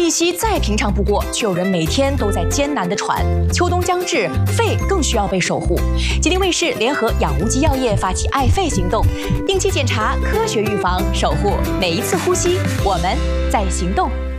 一吸再平常不过，却有人每天都在艰难地喘。秋冬将至，肺更需要被守护。吉林卫视联合养无极药业发起爱肺行动，定期检查，科学预防，守护每一次呼吸。我们在行动。